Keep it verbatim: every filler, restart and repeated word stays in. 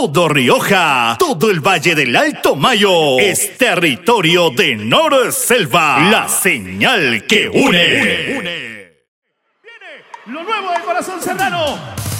todo Rioja, todo el Valle del Alto Mayo es territorio de Norselva, la señal que une. Viene lo nuevo del Corazón Serrano.